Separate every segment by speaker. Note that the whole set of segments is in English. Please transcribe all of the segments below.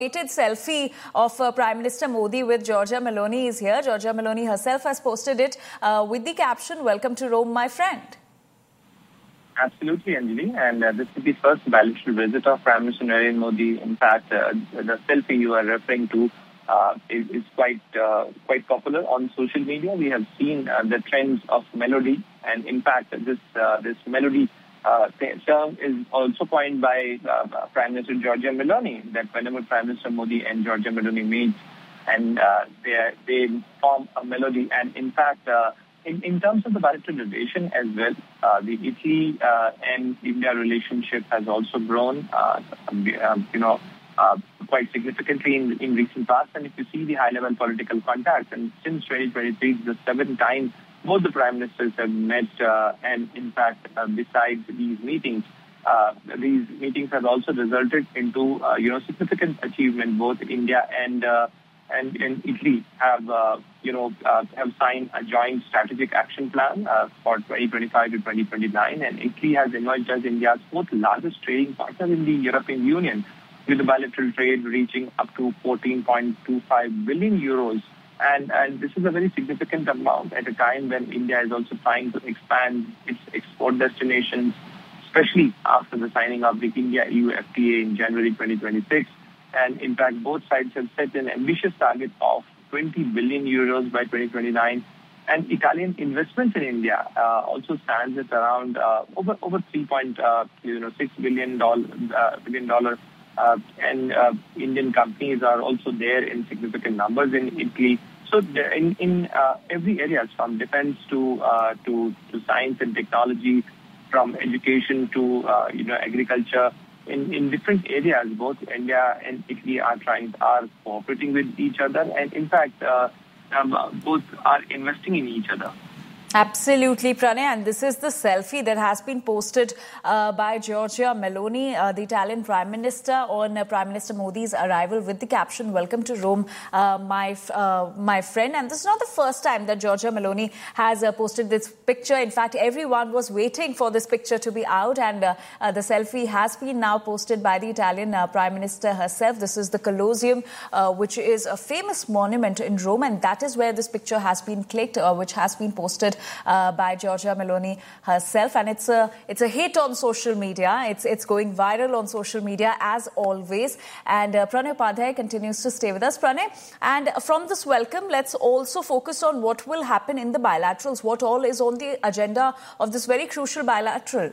Speaker 1: Selfie of Prime Minister Modi with Giorgia Meloni is here. Giorgia Meloni herself has posted it with the caption, "Welcome to Rome, my friend."
Speaker 2: Absolutely, Anjali. And this is the first bilateral visit of Prime Minister Narendra Modi. In fact, the selfie you are referring to is quite popular on social media. We have seen the trends of melody, and in fact, this melody term is also coined by Prime Minister Giorgia Meloni, that whenever Prime Minister Modi and Giorgia Meloni meet, and they form a melody. And in fact, in terms of the bilateral relation as well, the Italy and India relationship has also grown, quite significantly in recent past. And if you see the high-level political contacts, and since 2023, the seventh time both the prime ministers have met, and in fact, besides these meetings have also resulted into significant achievement. Both India and Italy have signed a joint strategic action plan for 2025 to 2029, and Italy has emerged as India's fourth largest trading partner in the European Union, with the bilateral trade reaching up to 14.25 billion euros. And this is a very significant amount at a time when India is also trying to expand its export destinations, especially after the signing of the India-EU FTA in January 2026. And in fact, both sides have set an ambitious target of 20 billion euros by 2029. And Italian investments in India also stands at around over $3.6 billion. And Indian companies are also there in significant numbers in Italy. So in every area, from defense to science and technology, from education to agriculture, in different areas, both India and Italy are cooperating with each other, and in fact, both are investing in each other.
Speaker 1: Absolutely, Pranay. And this is the selfie that has been posted by Giorgia Meloni, the Italian Prime Minister, on Prime Minister Modi's arrival with the caption, "Welcome to Rome, my friend." And this is not the first time that Giorgia Meloni has posted this picture. In fact, everyone was waiting for this picture to be out, and the selfie has been now posted by the Italian Prime Minister herself. This is the Colosseum, which is a famous monument in Rome, and that is where this picture has been clicked, which has been posted by Giorgia Meloni herself, and it's a hit on social media. It's going viral on social media as always. And Pranay Upadhyay continues to stay with us. Pranay, and from this welcome, let's also focus on what will happen in the bilaterals. What all is on the agenda of this very crucial bilateral?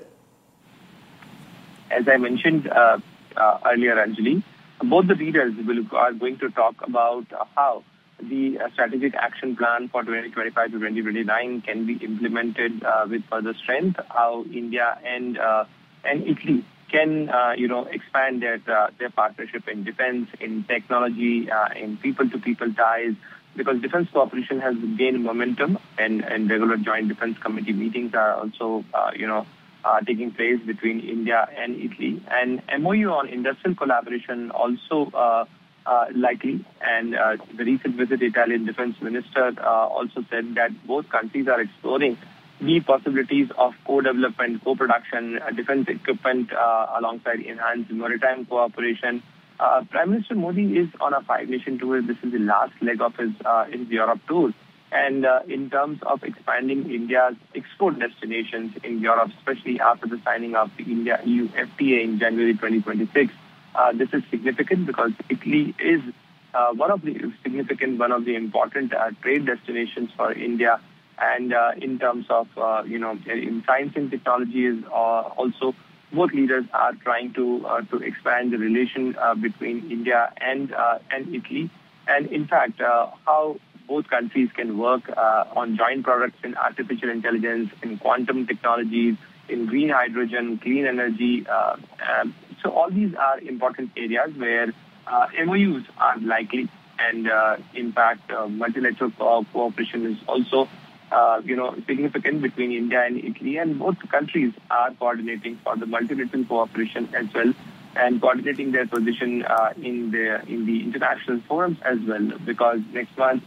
Speaker 2: As I mentioned earlier, Anjali, both the leaders are going to talk about how the strategic action plan for 2025 to 2029 can be implemented with further strength. How India and Italy can, expand their partnership in defense, in technology, in people-to-people ties, because defense cooperation has gained momentum, and regular joint defense committee meetings are also, taking place between India and Italy. And MOU on industrial collaboration also likely, and the recent visit, Italian defense minister also said that both countries are exploring the possibilities of co-development, co-production, defense equipment alongside enhanced maritime cooperation. Prime Minister Modi is on a five-nation tour. This is the last leg of his Europe tour. And in terms of expanding India's export destinations in Europe, especially after the signing of the India-EU FTA in January 2026, this is significant because Italy is one of the important trade destinations for India. And in terms of, in science and technology, is also both leaders are trying to expand the relation between India and Italy. And in fact, how both countries can work on joint products in artificial intelligence, in quantum technologies, in green hydrogen, clean energy. So all these are important areas where MOUs are likely, and in fact, multilateral cooperation is also, significant between India and Italy, and both countries are coordinating for the multilateral cooperation as well, and coordinating their position in the international forums as well. Because next month,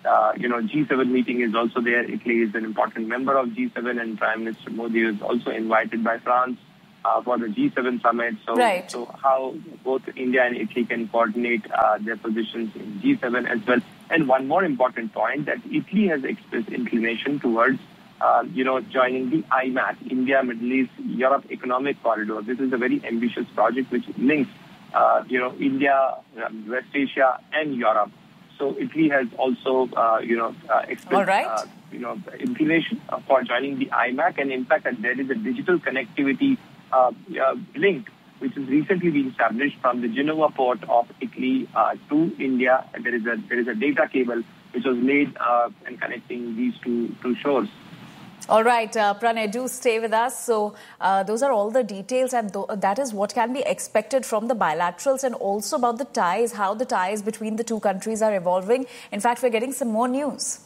Speaker 2: G7 meeting is also there. Italy is an important member of G7, and Prime Minister Modi is also invited by France for the G7 summit. So how both India and Italy can coordinate their positions in G7 as well. And one more important point, that Italy has expressed inclination towards joining the IMAC, India, Middle East, Europe Economic Corridor. This is a very ambitious project which links, India, West Asia, and Europe. So Italy has also, expressed, inclination for joining the IMAC, and in fact, there is a digital connectivity link which has recently been established from the Genoa port of Italy to India. And there is a data cable which was laid and connecting these two shores.
Speaker 1: All right, Pranay, do stay with us. So those are all the details, and that is what can be expected from the bilaterals, and also about the ties, how the ties between the two countries are evolving. In fact, we're getting some more news.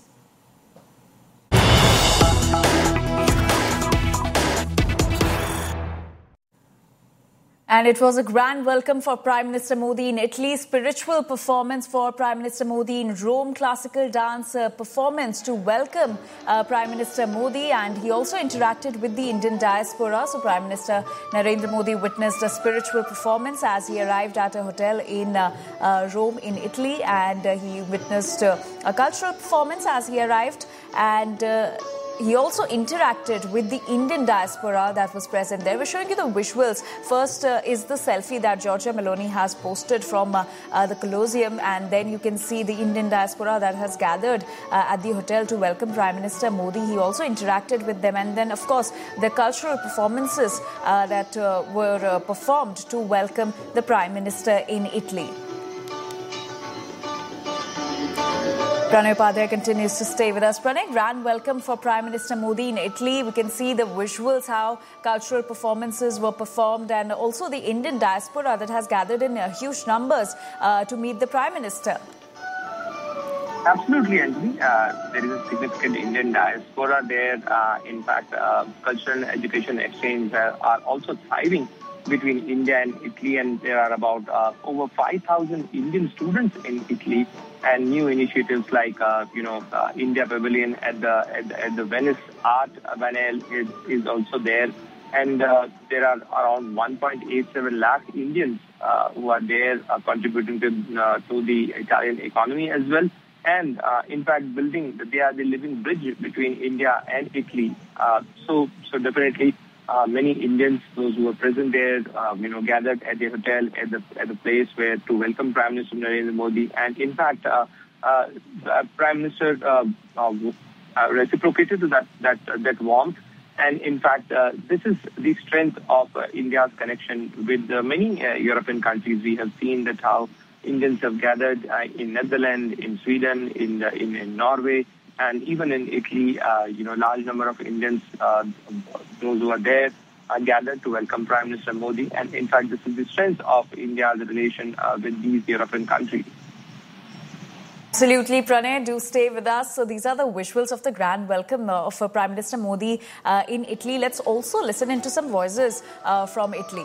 Speaker 1: And it was a grand welcome for Prime Minister Modi in Italy. Spiritual performance for Prime Minister Modi in Rome. Classical dance performance to welcome Prime Minister Modi. And he also interacted with the Indian diaspora. So Prime Minister Narendra Modi witnessed a spiritual performance as he arrived at a hotel in Rome in Italy. And he witnessed a cultural performance as he arrived. And he also interacted with the Indian diaspora that was present there. We're showing you the visuals. First is the selfie that Giorgia Meloni has posted from the Colosseum, and then you can see the Indian diaspora that has gathered at the hotel to welcome Prime Minister Modi. He also interacted with them, and then, of course, the cultural performances that were performed to welcome the Prime Minister in Italy. Pranay Upadhyay continues to stay with us. Pranay, grand welcome for Prime Minister Modi in Italy. We can see the visuals, how cultural performances were performed, and also the Indian diaspora that has gathered in huge numbers to meet the Prime Minister.
Speaker 2: Absolutely, Anjali. There is a significant Indian diaspora there. In fact, cultural and education exchange are also thriving between India and Italy, and there are about over 5,000 Indian students in Italy, and new initiatives like India Pavilion at the Venice Art Biennale is also there, and there are around 1.87 lakh Indians who are there contributing to the Italian economy as well, and in fact they are the living bridge between India and Italy. So definitely. Many Indians, those who were present there, gathered at the hotel at the place where to welcome Prime Minister Narendra Modi. And in fact, Prime Minister reciprocated to that warmth. And in fact, this is the strength of India's connection with many European countries. We have seen that how Indians have gathered in Netherlands, in Sweden, in Norway. And even in Italy, large number of Indians, those who are there, are gathered to welcome Prime Minister Modi. And in fact, this is the strength of India's relation with these European countries.
Speaker 1: Absolutely, Pranay. Do stay with us. So these are the visuals of the grand welcome of Prime Minister Modi in Italy. Let's also listen into some voices from Italy.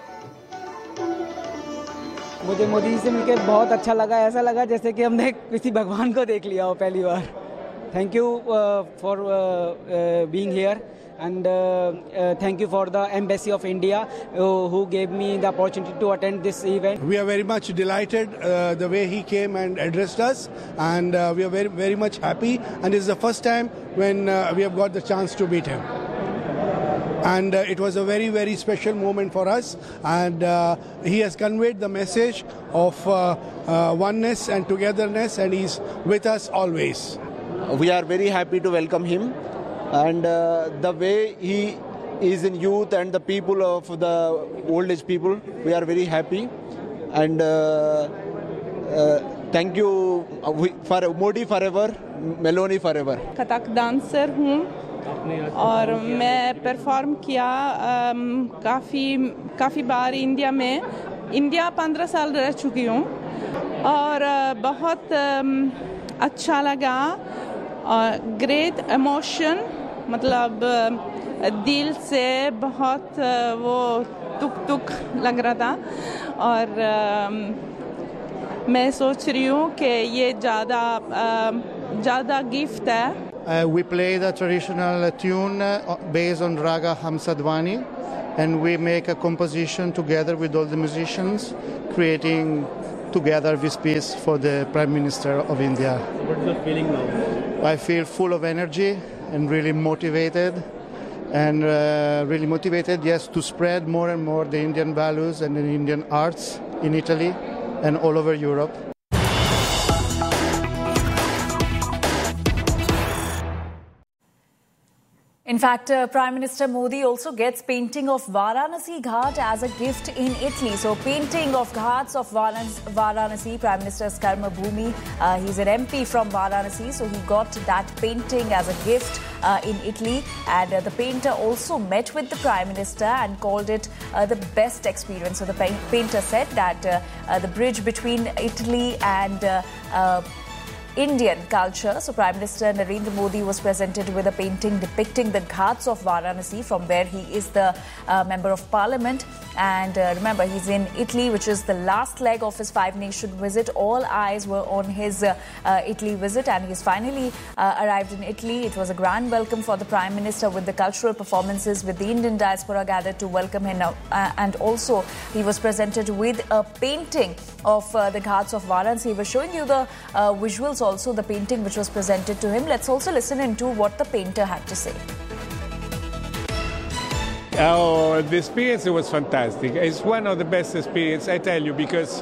Speaker 3: मुझे मोदी से मिलकर बहुत अच्छा लगा. ऐसा लगा जैसे कि हमने किसी भगवान को देख लिया हो पहली बार. Thank you for being here, and thank you for the Embassy of India who gave me the opportunity to attend this event.
Speaker 4: We are very much delighted the way he came and addressed us, and we are very, very much happy. And this is the first time when we have got the chance to meet him. And it was a very, very special moment for us, and he has conveyed the message of oneness and togetherness, and he's with us always.
Speaker 5: We are very happy to welcome him, and the way he is in youth and the people of the old age people, we are very happy, and thank you for Modi forever, Meloni forever.
Speaker 6: Kathak dancer हूँ और मैं perform किया काफ़ी बार India में. India 15 साल रह चुकी हूँ और बहुत अच्छा लगा. ग्रेट इमोशन, मतलब दिल से बहुत वो तुक लग रहा था, और मैं सोच रही हूँ कि ये ज़्यादा गिफ्ट है.
Speaker 7: We play the traditional tune based on Raga Hamsadvani, and we make a composition together with all the musicians, creating together this piece for the Prime Minister of India.
Speaker 8: What is the feeling now?
Speaker 7: I feel full of energy and really motivated. Yes, to spread more and more the Indian values and the Indian arts in Italy and all over Europe.
Speaker 1: In fact, Prime Minister Modi also gets painting of Varanasi Ghat as a gift in Italy. So, painting of Ghats of Varanasi, Prime Minister's Karma Bhumi. He's an MP from Varanasi, so he got that painting as a gift in Italy. And the painter also met with the Prime Minister and called it the best experience. So, the painter said that the bridge between Italy and Indian culture. So Prime Minister Narendra Modi was presented with a painting depicting the Ghats of Varanasi, from where he is the Member of Parliament. And remember, he's in Italy, which is the last leg of his 5-nation visit. All eyes were on his Italy visit, and he's finally arrived in Italy. It was a grand welcome for the Prime Minister, with the cultural performances, with the Indian diaspora gathered to welcome him. And also, he was presented with a painting of the Ghats of Varanasi. He was showing you the visuals, also the painting which was presented to him. Let's also listen into what the painter had to say.
Speaker 9: Oh, the experience was fantastic. It's one of the best experiences, I tell you, because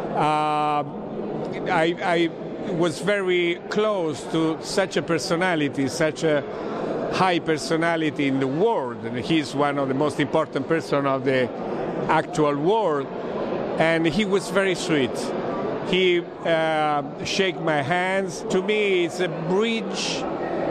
Speaker 9: I was very close to such a personality, such a high personality in the world. And he's one of the most important persons of the actual world. And he was very sweet. He shook my hands. To me, it's a bridge,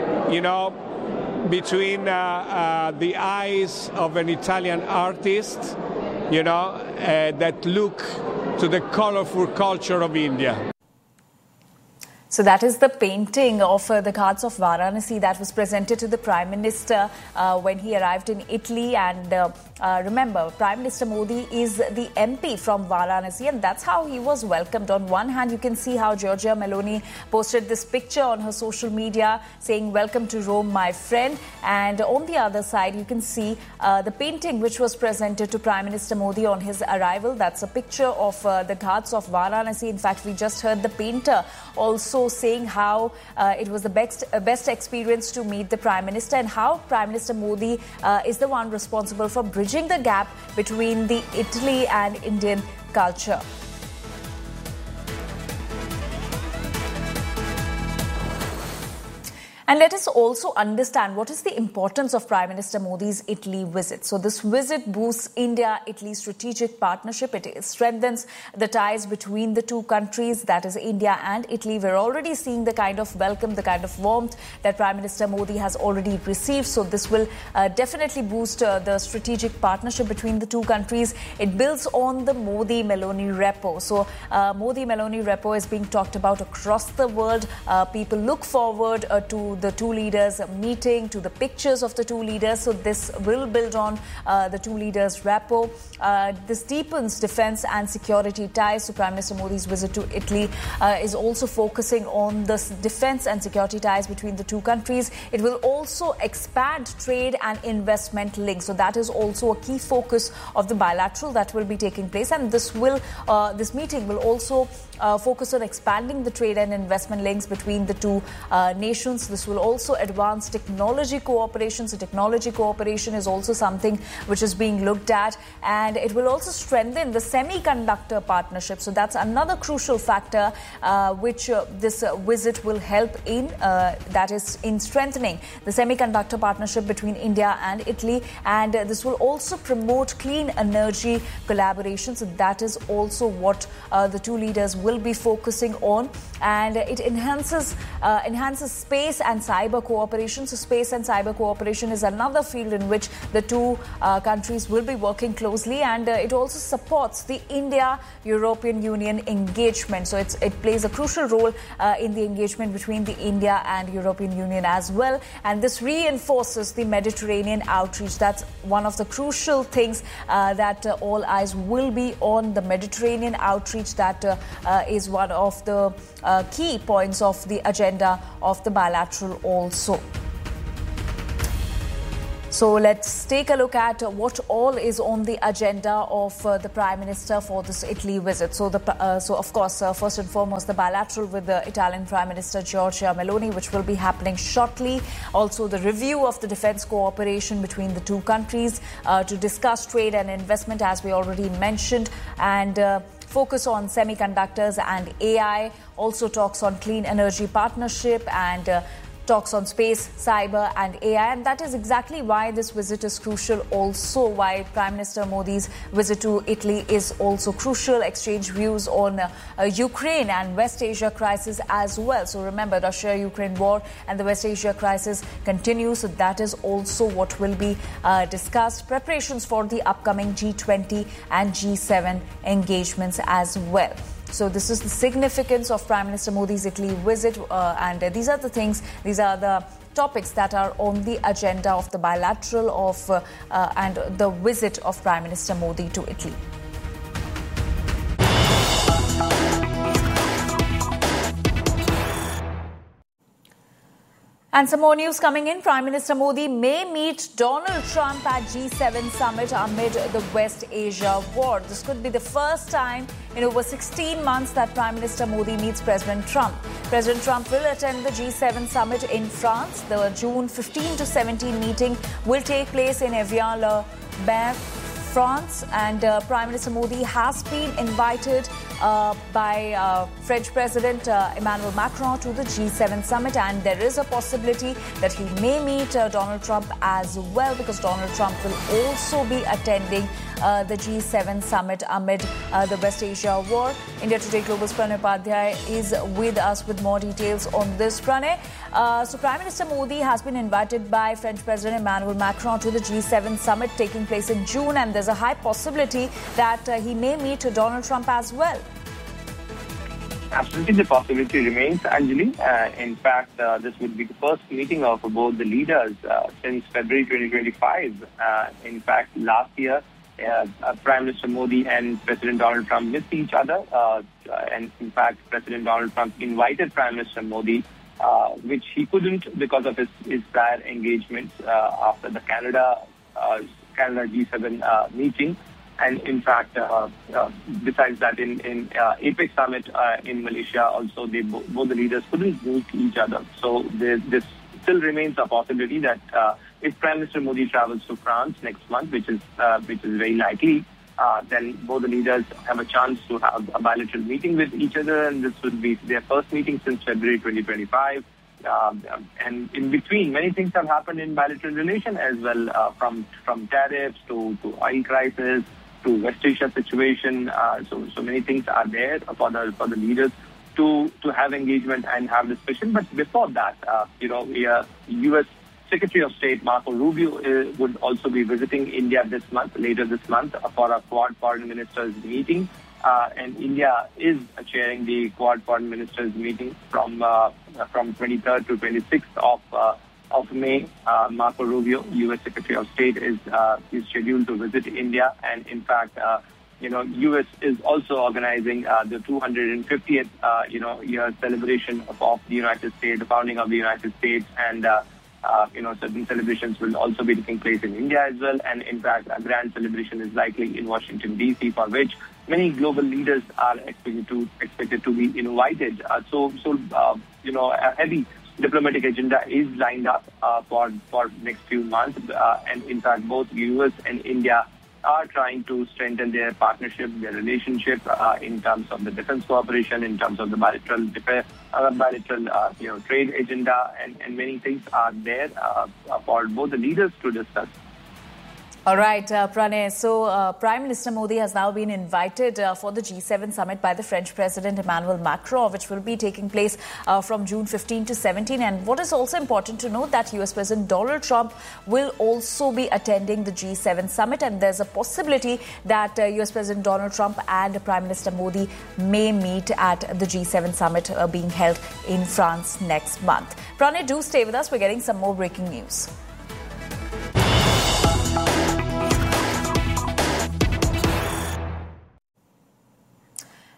Speaker 9: between the eyes of an Italian artist, that look to the colorful culture of India.
Speaker 1: So that is the painting of the Ghats of Varanasi that was presented to the Prime Minister when he arrived in Italy. And remember, Prime Minister Modi is the MP from Varanasi, and that's how he was welcomed. On one hand, you can see how Giorgia Meloni posted this picture on her social media saying, "Welcome to Rome, my friend." And on the other side, you can see the painting which was presented to Prime Minister Modi on his arrival. That's a picture of the Ghats of Varanasi. In fact, we just heard the painter also saying how it was the best experience to meet the Prime Minister, and how Prime Minister Modi is the one responsible for bridging the gap between the Italy and Indian culture. And let us also understand what is the importance of Prime Minister Modi's Italy visit. So this visit boosts India-Italy strategic partnership. It strengthens the ties between the two countries, that is India and Italy. We're already seeing the kind of welcome, the kind of warmth that Prime Minister Modi has already received. So this will definitely boost the strategic partnership between the two countries. It builds on the Modi-Meloni repo. So Modi-Meloni repo is being talked about across the world. People look forward to the two leaders meeting, to the pictures of the two leaders. So this will build on the two leaders' rapport. This deepens defense and security ties. So Prime Minister Modi's visit to Italy is also focusing on the defense and security ties between the two countries. It will also expand trade and investment links. So that is also a key focus of the bilateral that will be taking place. And this meeting will also focus on expanding the trade and investment links between the two nations. This will also advance technology cooperation. So technology cooperation is also something which is being looked at, and it will also strengthen the semiconductor partnership. So that's another crucial factor which this visit will help in, that is in strengthening the semiconductor partnership between India and Italy. And this will also promote clean energy collaboration. So that is also what the two leaders will be focusing on, and it enhances space and cyber cooperation. So space and cyber cooperation is another field in which the two countries will be working closely, and it also supports the India-European Union engagement. So it plays a crucial role in the engagement between the India and European Union as well. And this reinforces the Mediterranean outreach. That's one of the crucial things that all eyes will be on, the Mediterranean outreach. That is one of the key points of the agenda of the bilateral also. So let's take a look at what all is on the agenda of the Prime Minister for this Italy visit. So, of course, first and foremost, the bilateral with the Italian Prime Minister Giorgia Meloni, which will be happening shortly. Also, the review of the defence cooperation between the two countries to discuss trade and investment, as we already mentioned, and focus on semiconductors and AI. Also talks on clean energy partnership and talks on space, cyber and AI, and that is exactly why this visit is crucial. Also why Prime Minister Modi's visit to Italy is also crucial. Exchange views on Ukraine and West Asia crisis as well. So remember, Russia-Ukraine war and the West Asia crisis continues. So that is also what will be discussed. Preparations for the upcoming G20 and G7 engagements as well. So this is the significance of Prime Minister Modi's Italy visit, and these are the topics that are on the agenda of the bilateral and the visit of Prime Minister Modi to Italy. And some more news coming in. Prime Minister Modi may meet Donald Trump at G7 summit amid the West Asia war. This could be the first time in over 16 months that Prime Minister Modi meets President Trump. President Trump will attend the G7 summit in France. The June 15 to 17 meeting will take place in Evian-le-Bain, France, and Prime Minister Modi has been invited by French President Emmanuel Macron to the G7 summit, and there is a possibility that he may meet Donald Trump as well, because Donald Trump will also be attending the G7 summit amid the West Asia war. India Today Global's Pranay Upadhyay is with us with more details on this. Pranay, so Prime Minister Modi has been invited by French President Emmanuel Macron to the G7 summit taking place in June, and there's a high possibility that he may meet Donald Trump as well.
Speaker 2: Absolutely, the possibility remains, Anjali. In fact, this would be the first meeting of both the leaders since February 2025. In fact, last year, Prime Minister Modi and President Donald Trump missed each other. And in fact, President Donald Trump invited Prime Minister Modi, which he couldn't because of his prior engagements after the Canada G7 meeting. And in fact, besides that, in APEC summit in Malaysia, also both the leaders couldn't meet each other. So this still remains a possibility that if Prime Minister Modi travels to France next month, which is very likely, then both the leaders have a chance to have a bilateral meeting with each other, and this would be their first meeting since February 2025. And in between, many things have happened in bilateral relation as well, from tariffs to oil crisis to West Asia situation. So many things are there for the leaders to have engagement and have discussion. But before that, U.S. Secretary of State Marco Rubio would also be visiting India later this month, for a Quad Foreign Ministers meeting. And India is chairing the Quad Foreign Ministers meeting from 23rd to 26th of May. Marco Rubio, U.S. Secretary of State, is scheduled to visit India, and in fact, U.S. is also organizing the 250th year celebration of the United States, the founding of the United States, and certain celebrations will also be taking place in India as well. And in fact, a grand celebration is likely in Washington D.C., for which many global leaders are expected to be invited. A heavy diplomatic agenda is lined up for next few months, and in fact, both U.S. and India are trying to strengthen their partnership, their relationship in terms of the defense cooperation, in terms of the bilateral trade agenda, and many things are there for both the leaders to discuss.
Speaker 1: All right, Pranay. So Prime Minister Modi has now been invited for the G7 summit by the French President Emmanuel Macron, which will be taking place from June 15 to 17. And what is also important to note that US President Donald Trump will also be attending the G7 summit. And there's a possibility that US President Donald Trump and Prime Minister Modi may meet at the G7 summit being held in France next month. Pranay, do stay with us. We're getting some more breaking news.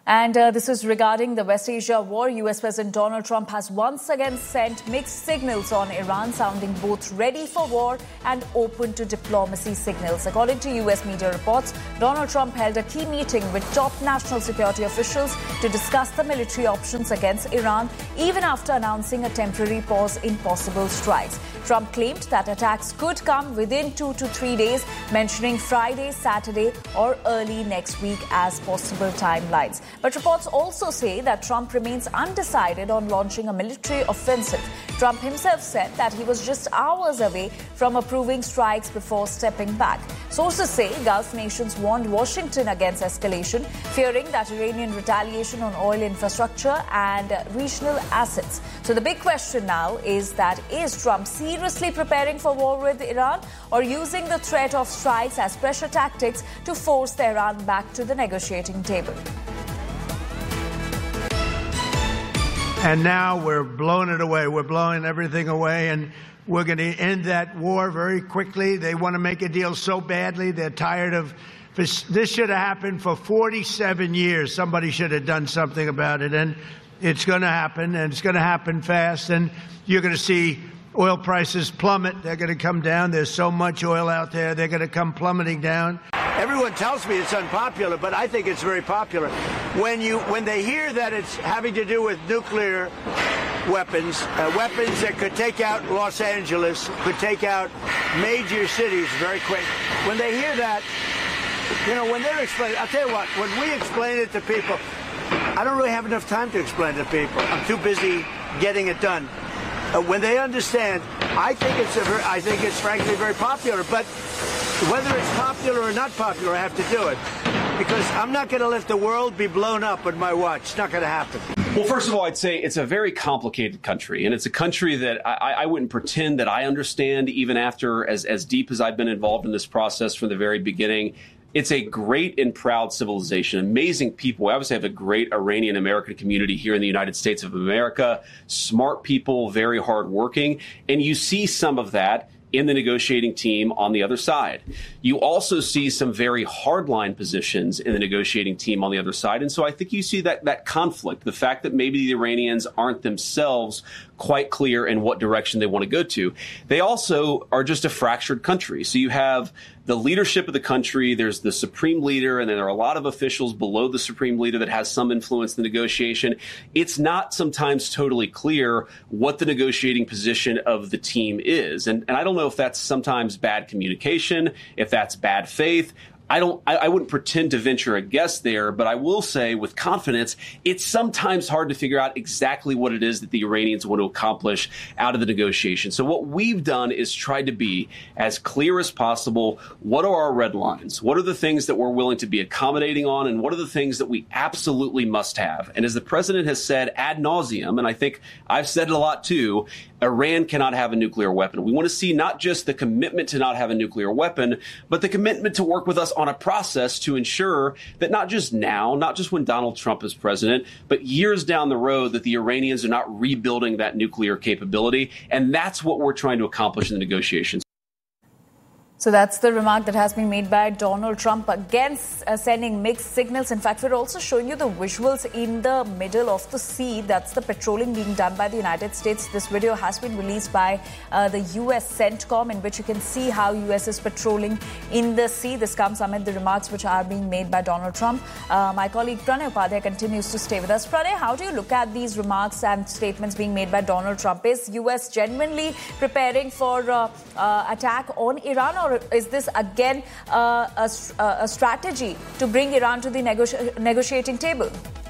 Speaker 1: And this is regarding the West Asia war. US President Donald Trump has once again sent mixed signals on Iran, sounding both ready for war and open to diplomacy signals. According to US media reports, Donald Trump held a key meeting with top national security officials to discuss the military options against Iran, even after announcing a temporary pause in possible strikes. Trump claimed that attacks could come within 2 to 3 days, mentioning Friday, Saturday, or early next week as possible timelines. But reports also say that Trump remains undecided on launching a military offensive. Trump himself said that he was just hours away from approving strikes before stepping back. Sources say Gulf nations warned Washington against escalation, fearing that Iranian retaliation on oil infrastructure and regional assets. So the big question now is Trump seriously preparing for war with Iran or using the threat of strikes as pressure tactics to force Tehran back to the negotiating table?
Speaker 10: And now we're blowing it away. We're blowing everything away, and we're going to end that war very quickly. They want to make a deal so badly. They're tired of this. This should have happened for 47 years. Somebody should have done something about it, and it's going to happen, and it's going to happen fast, and you're going to see oil prices plummet. They're going to come down. There's so much oil out there. They're going to come plummeting down.
Speaker 5: Everyone tells me it's unpopular, but I think it's very popular. When they hear that it's having to do with nuclear weapons, weapons that could take out Los Angeles, could take out major cities very quick. When they hear that, when they're explaining, I'll tell you what, when we explain it to people, I don't really have enough time to explain it to people. I'm too busy getting it done. When they understand, I think it's frankly very popular. But whether it's popular or not popular, I have to do it. Because I'm not going to let the world be blown up on my watch. It's not going to happen.
Speaker 11: Well, first of all, I'd say it's a very complicated country, and it's a country that I wouldn't pretend that I understand, even after as deep as I've been involved in this process from the very beginning. It's a great and proud civilization, amazing people. We obviously have a great Iranian American community here in the United States of America, smart people, very hardworking, and you see some of that in the negotiating team on the other side. You also see some very hardline positions in the negotiating team on the other side. And so I think you see that conflict, the fact that maybe the Iranians aren't themselves quite clear in what direction they want to go to. They also are just a fractured country. So you have the leadership of the country, there's the supreme leader, and then there are a lot of officials below the supreme leader that has some influence in the negotiation. It's not sometimes totally clear what the negotiating position of the team is. And I don't know if that's sometimes bad communication, if that's bad faith. I wouldn't pretend to venture a guess there, but I will say with confidence, it's sometimes hard to figure out exactly what it is that the Iranians want to accomplish out of the negotiation. So what we've done is tried to be as clear as possible. What are our red lines? What are the things that we're willing to be accommodating on? And what are the things that we absolutely must have? And as the president has said ad nauseum, and I think I've said it a lot too, Iran cannot have a nuclear weapon. We want to see not just the commitment to not have a nuclear weapon, but the commitment to work with us on a process to ensure that not just now, not just when Donald Trump is president, but years down the road that the Iranians are not rebuilding that nuclear capability. And that's what we're trying to accomplish in the negotiations.
Speaker 1: So that's the remark that has been made by Donald Trump against sending mixed signals. In fact, we're also showing you the visuals in the middle of the sea. That's the patrolling being done by the United States. This video has been released by the US CENTCOM, in which you can see how US is patrolling in the sea. This comes amid the remarks which are being made by Donald Trump. My colleague Pranay Upadhyay continues to stay with us. Pranay, how do you look at these remarks and statements being made by Donald Trump? Is US genuinely preparing for attack on Iran, or is this again a strategy to bring Iran to the negotiating table?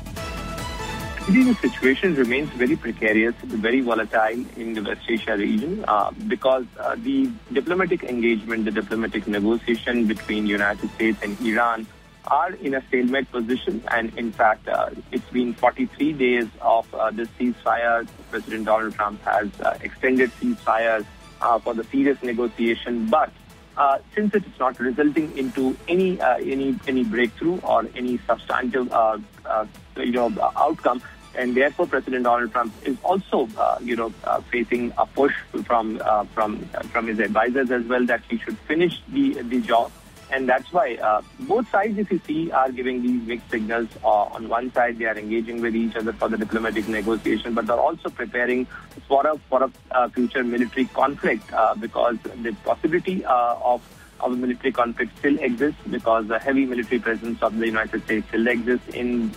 Speaker 2: I think the situation remains very precarious, very volatile in the West Asia region because the diplomatic engagement, the diplomatic negotiation between the United States and Iran are in a stalemate position. And in fact, it's been 43 days of this ceasefire. President Donald Trump has extended ceasefires for the serious negotiation. But since it is not resulting into any breakthrough or any substantive outcome, and therefore President Donald Trump is also facing a push from his advisors as well that he should finish the job And that's why both sides, if you see, are giving these mixed signals. On one side, they are engaging with each other for the diplomatic negotiation, but they're also preparing for a future military conflict because the possibility of a military conflict still exists because the heavy military presence of the United States still exists in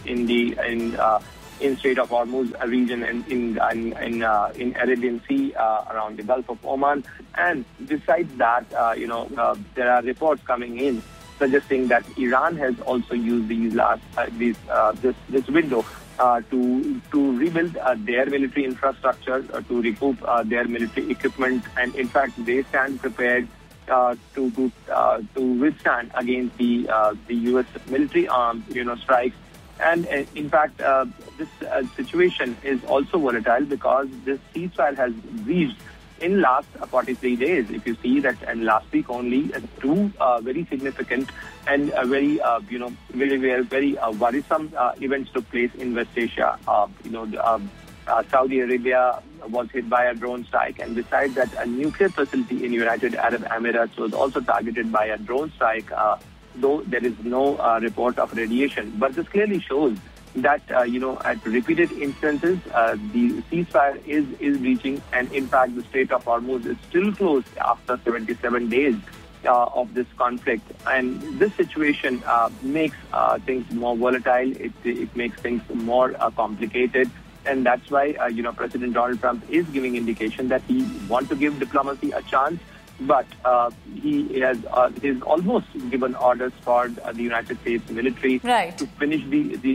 Speaker 2: Strait of Hormuz region and in Arabian Sea around the Gulf of Oman. And besides that, there are reports coming in suggesting that Iran has also used this window to rebuild their military infrastructure, to recoup their military equipment, and in fact they stand prepared to withstand against the U.S. military strikes. And in fact, this situation is also volatile because this ceasefire has reached in last 43 days. If you see that, and last week only, two very significant and very worrisome events took place in West Asia. Saudi Arabia was hit by a drone strike, and besides that, a nuclear facility in United Arab Emirates was also targeted by a drone strike, though there is no report of radiation. But this clearly shows that, at repeated instances, the ceasefire is reaching, and in fact, the Strait of Hormuz is still closed after 77 days of this conflict. And this situation makes things more volatile. It makes things more complicated. And that's why, President Donald Trump is giving indication that he wants to give diplomacy a chance. But he has almost given orders for the United States military to finish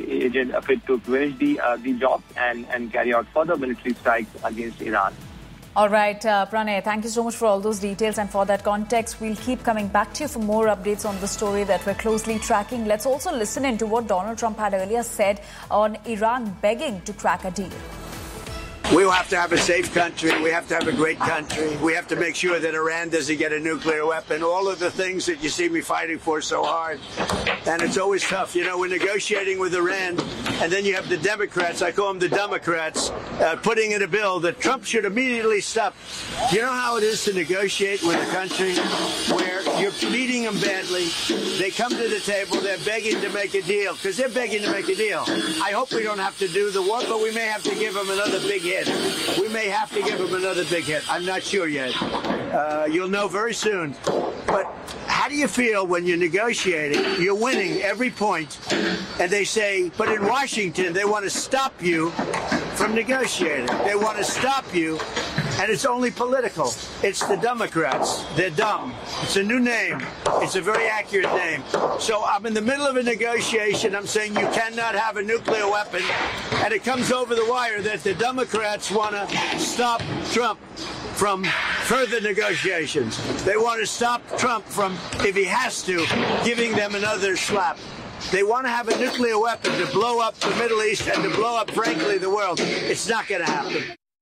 Speaker 2: to finish the job and carry out further military strikes against Iran.
Speaker 1: All right, Pranay, thank you so much for all those details and for that context. We'll keep coming back to you for more updates on the story that we're closely tracking. Let's also listen into what Donald Trump had earlier said on Iran begging to crack a deal.
Speaker 5: We have to have a safe country. We have to have a great country. We have to make sure that Iran doesn't get a nuclear weapon. All of the things that you see me fighting for so hard. And it's always tough. We're negotiating with Iran, and then you have the Democrats, I call them the Democrats, putting in a bill that Trump should immediately stop. Do you know how it is to negotiate with a country where you're beating them badly? They come to the table, they're begging to make a deal, because they're begging to make a deal. I hope we don't have to do the war, but we may have to give them another big hit. We may have to give them another big hit. I'm not sure yet. You'll know very soon. But how do you feel when you're negotiating? You're winning every point, and they say, but in Washington, they want to stop you from negotiating. They want to stop you, and it's only political. It's the Democrats. They're dumb. It's a new name. It's a very accurate name. So I'm in the middle of a negotiation. I'm saying you cannot have a nuclear weapon, and it comes over the wire that the Democrats want to stop Trump from further negotiations. They want to stop Trump from, if he has to, giving them another slap. They want to have a nuclear weapon to blow up the Middle East and to blow up, frankly, the world. It's not going to happen.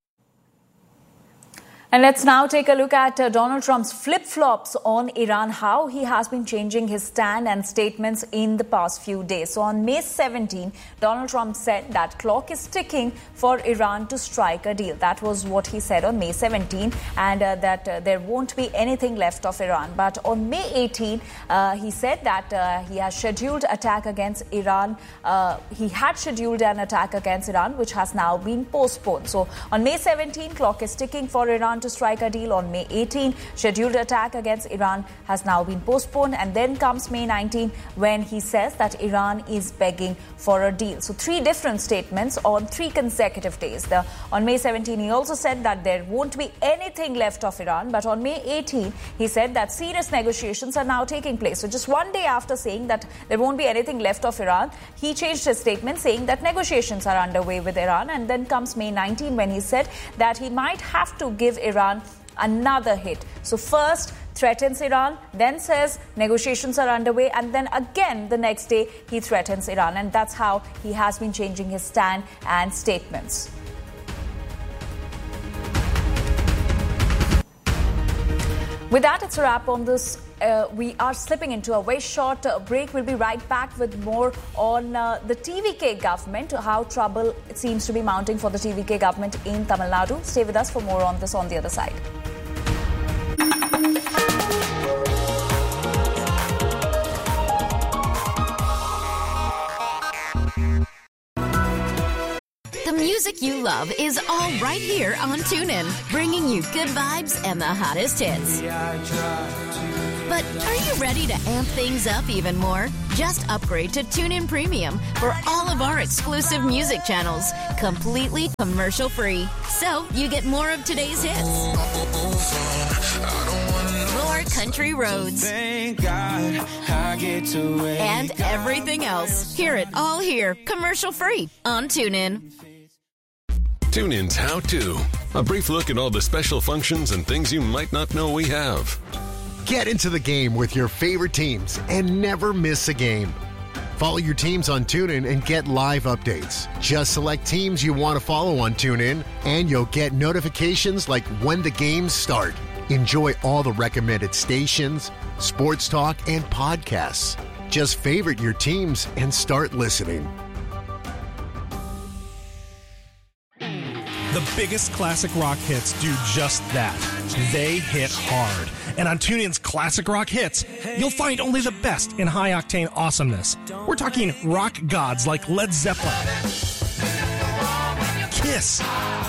Speaker 1: And let's now take a look at Donald Trump's flip-flops on Iran, how he has been changing his stand and statements in the past few days. So on May 17, Donald Trump said that clock is ticking for Iran to strike a deal. That was what he said on May 17, and that there won't be anything left of Iran. But on May 18, he said that he has scheduled attack against Iran. He had scheduled an attack against Iran, which has now been postponed. So on May 17, clock is ticking for Iran to strike a deal. On May 18, scheduled attack against Iran has now been postponed. And then comes May 19, when he says that Iran is begging for a deal. So three different statements on 3 consecutive days. On May 17, he also said that there won't be anything left of Iran. But on May 18, he said that serious negotiations are now taking place. So just one day after saying that there won't be anything left of Iran, he changed his statement saying that negotiations are underway with Iran. And then comes May 19, when he said that he might have to give Iran another hit. So first threatens Iran, then says negotiations are underway, and then again the next day he threatens Iran. And that's how he has been changing his stand and statements. With that, it's a wrap on this. We are slipping into a very short break. We'll be right back with more on the TVK government, how trouble seems to be mounting for the TVK government in Tamil Nadu. Stay with us for more on this on the other side.
Speaker 12: music you love is all right here on TuneIn, bringing you good vibes and the hottest hits. But are you ready to amp things up even more? Just upgrade to TuneIn Premium for all of our exclusive music channels, completely commercial-free. So you get more of today's hits, more country roads, and everything else. Hear it all here, commercial-free on TuneIn.
Speaker 13: TuneIn's How To. A brief look at all the special functions and things you might not know we have.
Speaker 14: Get into the game with your favorite teams and never miss a game. Follow your teams on TuneIn and get live updates. Just select teams you want to follow on TuneIn, and you'll get notifications like when the games start. Enjoy all the recommended stations, sports talk, and podcasts. Just favorite your teams and start listening.
Speaker 15: The biggest classic rock hits do just that. They hit hard. And on TuneIn's Classic Rock Hits, you'll find only the best in high-octane awesomeness. We're talking rock gods like Led Zeppelin, Kiss,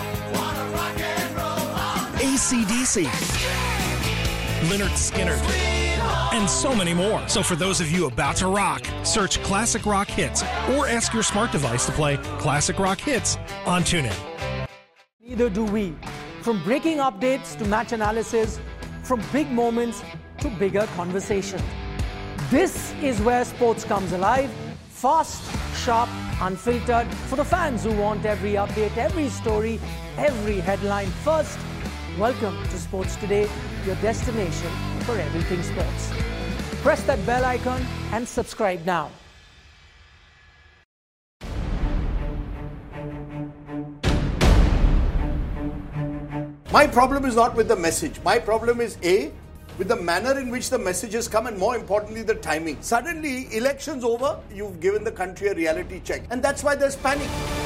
Speaker 15: AC/DC, Lynyrd Skynyrd, and so many more. So for those of you about to rock, search Classic Rock Hits or ask your smart device to play Classic Rock Hits on TuneIn.
Speaker 16: Neither do we. From breaking updates to match analysis, from big moments to bigger conversation. This is where sports comes alive. Fast, sharp, unfiltered. For the fans who want every update, every story, every headline first. Welcome to Sports Today, your destination for everything sports. Press that bell icon and subscribe now.
Speaker 17: My problem is not with the message. My problem is with the manner in which the messages come, and more importantly, the timing. Suddenly, elections over, you've given the country a reality check. And that's why there's panic.